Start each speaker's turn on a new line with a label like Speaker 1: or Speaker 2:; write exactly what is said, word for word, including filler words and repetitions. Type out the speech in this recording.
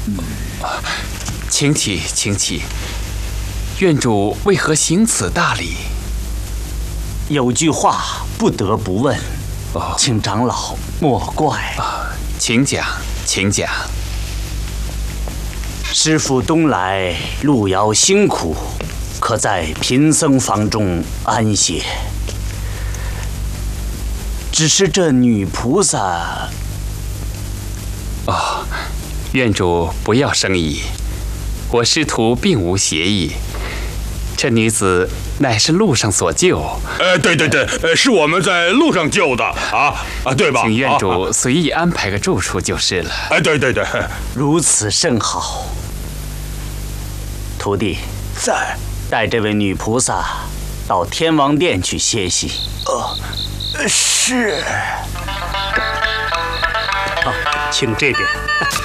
Speaker 1: 请起，请起。院主为何行此大礼？
Speaker 2: 有句话不得不问，哦、请长老莫怪。
Speaker 1: 啊，请讲，请讲。
Speaker 2: 师父东来路遥辛苦，可在贫僧房中安歇。只是这女菩萨……
Speaker 1: 哦，院主不要生疑，我师徒并无邪意。这女子乃是路上所救。
Speaker 3: 呃，对对对，呃，是我们在路上救的啊啊，对吧？
Speaker 1: 请院主随意安排个住处就是了。
Speaker 3: 哎，对对对，
Speaker 2: 如此甚好。徒弟
Speaker 3: 在，
Speaker 2: 带这位女菩萨到天王殿去歇息。
Speaker 3: 呃，是。
Speaker 2: 好，请这边。